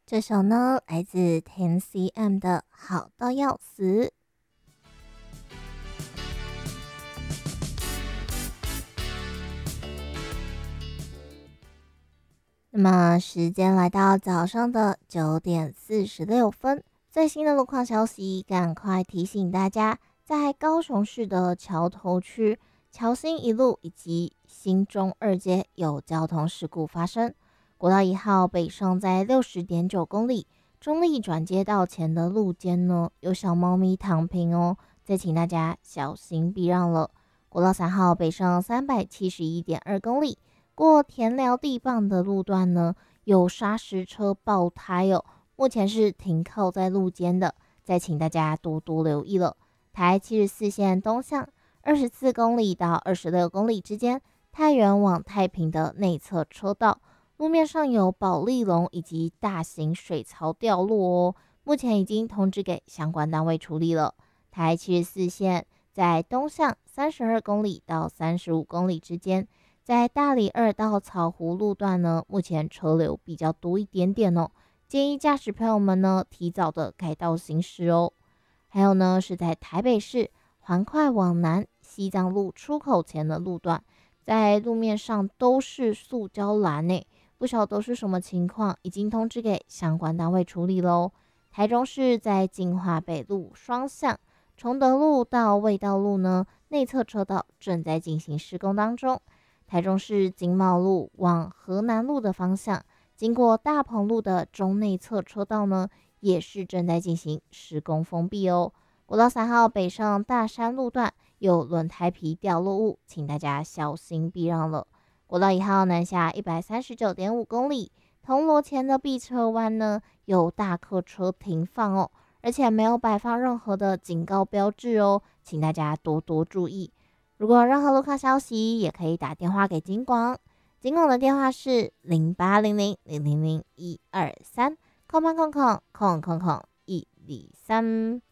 这首呢来自 10cm 的好到要死。那么时间来到早上的9:46，最新的路况消息，赶快提醒大家，在高雄市的桥头区、桥新一路以及新中二街有交通事故发生。国道1号北上在60.9公里，中立转接道前的路肩呢有小猫咪躺平哦，再请大家小心避让了。国道3号北上371.2公里。过田寮地磅的路段呢，有砂石车爆胎哦，目前是停靠在路肩的，再请大家多多留意了。台74线东向24公里到26公里之间，太原往太平的内侧车道，路面上有保利龙以及大型水槽掉落哦，目前已经通知给相关单位处理了。台74线在东向32公里到35公里之间。在大里2到草湖路段呢，目前车流比较多一点点哦，建议驾驶朋友们呢提早的改道行驶哦。还有呢，是在台北市环快往南西藏路出口前的路段，在路面上都是塑胶栏呢，不晓得是什么情况，已经通知给相关单位处理喽。台中市在金华北路双向崇德路到卫道路呢，内侧车道正在进行施工当中。台中市经贸路往河南路的方向，经过大鹏路的中内侧车道呢，也是正在进行施工封闭哦。国道3号北上大山路段有轮胎皮掉落物，请大家小心避让了。国道1号南下139.5公里，铜锣前的避车弯呢，有大客车停放哦，而且没有摆放任何的警告标志哦，请大家多多注意。如果有任何路况消息，也可以打电话给警广，警广的电话是0800000123，空123。